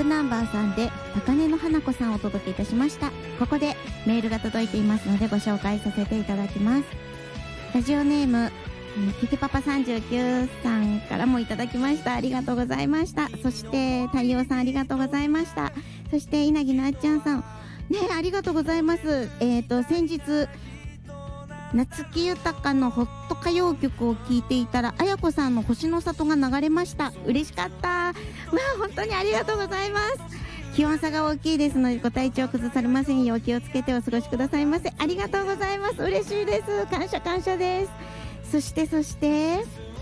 ナンバーさんで高根の花子さんをお届けいたしました。ここでメールが届いていますのでご紹介させていただきます。ラジオネームキキパパ39さんからもいただきました。ありがとうございました。そして太陽さんありがとうございました。そして稲城なっちゃんさんね、ありがとうございます。先日夏木豊のホット歌謡曲を聴いていたら、あやこさんの星の里が流れました。嬉しかった。わあ、本当にありがとうございます。気温差が大きいですのでご体調崩されませんよう気をつけてお過ごしくださいませ。ありがとうございます。嬉しいです。感謝感謝です。そして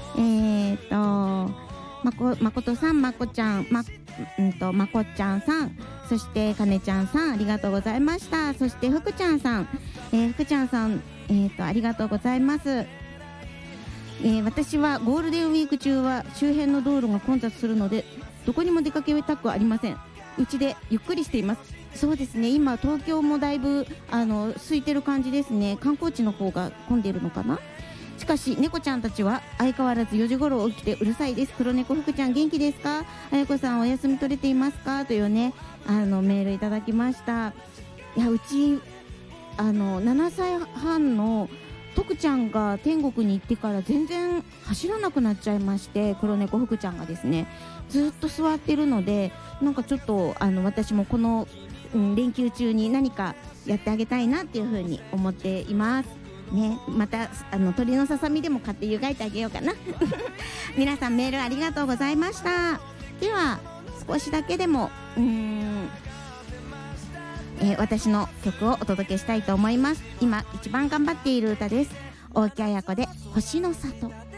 まことさん、まこちゃん、まこちゃんさん、そしてかねちゃんさんありがとうございました。そしてふくちゃんさん、ふくちゃんさんありがとうございます。私はゴールデンウィーク中は周辺の道路が混雑するのでどこにも出かけたくありません。うちでゆっくりしています。そうですね、今東京もだいぶ空いてる感じですね。観光地の方が混んでいるのかな。しかし猫ちゃんたちは相変わらず4時頃起きてうるさいです。黒猫福ちゃん元気ですか。あやこさんお休み取れていますかというねメールいただきました。いや、うち7歳半の徳ちゃんが天国に行ってから全然走らなくなっちゃいまして、黒猫福ちゃんがですねずっと座ってるので、なんかちょっと私もこの、連休中に何かやってあげたいなっていうふうに思っていますね。また鳥のささみでも買って湯がいてあげようかな皆さんメールありがとうございました。では少しだけでも私の曲をお届けしたいと思います。今一番頑張っている歌です。大木彩子で星の里。